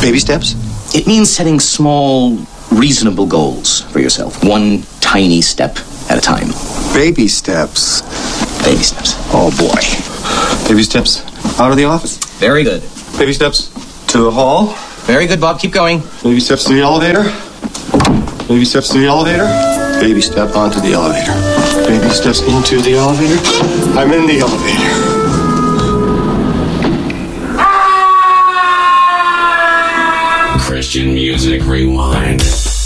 Baby steps? It means setting small, reasonable goals for yourself. One tiny step at a time. Baby steps. Baby steps. Oh, boy. Baby steps out of the office. Very good. Baby steps to the hall. Very good, Bob. Keep going. Baby steps to the elevator. Baby steps to the elevator. Baby step onto the elevator. Baby steps into the elevator. I'm in the elevator. Christian Music Rewind.